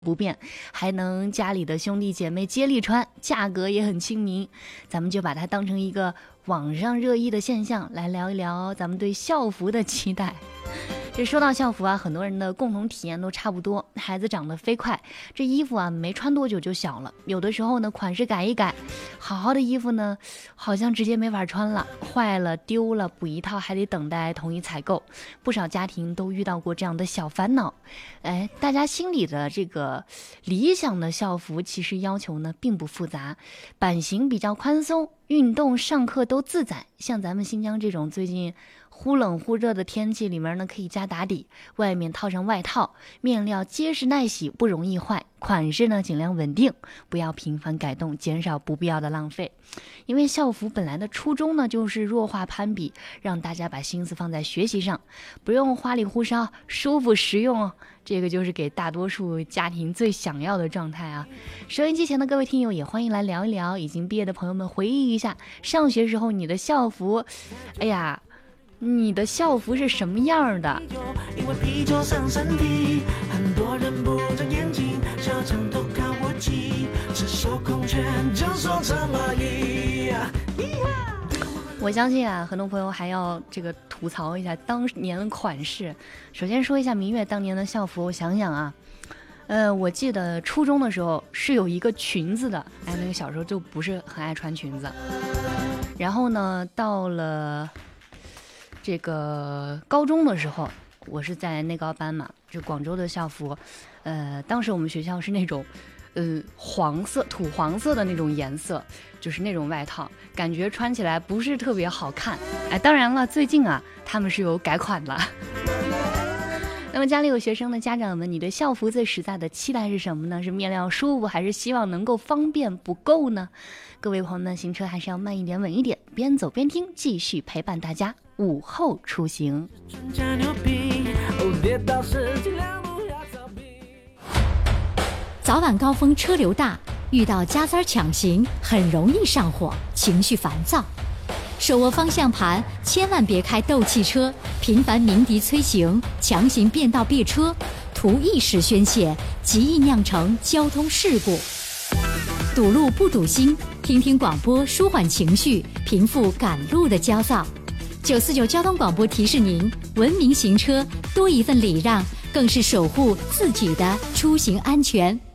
不变，还能家里的兄弟姐妹接力穿，价格也很亲民。咱们就把它当成一个网上热议的现象来聊一聊咱们对校服的期待。这说到校服啊，很多人的共同体验都差不多。孩子长得飞快，这衣服啊没穿多久就小了，有的时候呢款式改一改，好好的衣服呢好像直接没法穿了，坏了丢了补一套还得等待统一采购。不少家庭都遇到过这样的小烦恼。大家心里的这个理想的校服其实要求呢并不复杂，版型比较宽松，运动上课都自在。像咱们新疆这种最近忽冷忽热的天气里面呢，可以加打底，外面套上外套，面料结实耐洗，不容易坏，款式呢尽量稳定，不要频繁改动，减少不必要的浪费。因为校服本来的初衷呢就是弱化攀比，让大家把心思放在学习上，不用花里胡哨，舒服实用，这个就是给大多数家庭最想要的状态啊。收音机前的各位听友也欢迎来聊一聊，已经毕业的朋友们回忆一下上学时候你的校服，你的校服是什么样的？因为啤酒上身体，很多人不睁眼睛，小长头看我骑，赤手空拳就说这么一。我相信啊，很多朋友还要这个吐槽一下当年的款式。首先说一下明月当年的校服，我想想啊，我记得初中的时候是有一个裙子的，那个小时候就不是很爱穿裙子。然后呢，到了这个高中的时候，我是在内高班嘛，就广州的校服，当时我们学校是那种，土黄色的那种颜色，就是那种外套，感觉穿起来不是特别好看。当然了，最近啊，他们是有改款了。那么家里有学生的家长们，你对校服最实在的期待是什么呢？是面料舒服，还是希望能够方便不够呢？各位朋友们，行车还是要慢一点稳一点，边走边听，继续陪伴大家午后出行。 早晚高峰车流大，遇到加塞抢行很容易上火，情绪烦躁。手握方向盘，千万别开斗气车，频繁鸣笛催行，强行变道别车，图一时宣泄，极易酿成交通事故。堵路不堵心，听听广播舒缓情绪，平复赶路的焦躁。949交通广播提示您，文明行车多一份礼让，更是守护自己的出行安全。